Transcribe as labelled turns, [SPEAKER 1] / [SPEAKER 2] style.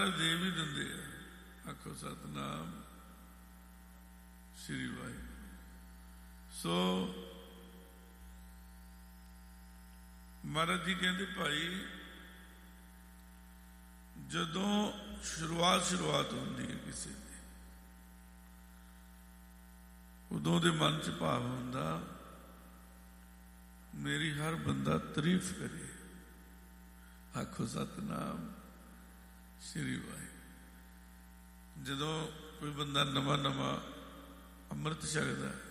[SPEAKER 1] ਦੇ ਵੀ ਦਿੰਦੇ ਆ। ਆਖੋ ਸਤਿਨਾਮ ਸ੍ਰੀ ਵਾਹਿਗੁਰੂ। ਸੋ ਮਹਾਰਾਜ ਜੀ ਕਹਿੰਦੇ ਭਾਈ ਜਦੋਂ ਸ਼ੁਰੂਆਤ ਹੁੰਦੀ ਹੈ ਕਿਸੇ ਦੀ, ਉਦੋਂ ਦੇ ਮਨ 'ਚ ਭਾਵ ਹੁੰਦਾ ਮੇਰੀ ਹਰ ਬੰਦਾ ਤਾਰੀਫ ਕਰੇ। ਆਖੋ ਸਤਿਨਾਮ ਸ੍ਰੀ ਵਾਹਿਗੁਰੂ। ਜਦੋਂ ਕੋਈ ਬੰਦਾ ਨਵਾਂ ਅੰਮ੍ਰਿਤ ਛਕਦਾ